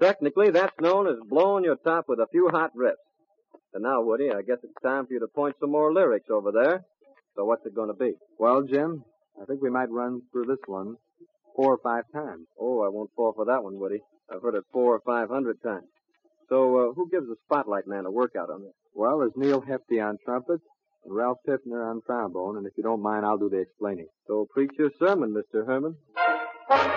Technically, that's known as blowing your top with a few hot riffs. And now, Woody, I guess it's time for you to point some more lyrics over there. So what's it going to be? Well, Jim, I think we might run through this one 4 or 5 times. Oh, I won't fall for that one, Woody. I've heard it 400 or 500 times. So, who gives the Spotlight Man a workout on this? Well, there's Neil Hefty on trumpet and Ralph Piffner on trombone, and if you don't mind, I'll do the explaining. So preach your sermon, Mr. Herman.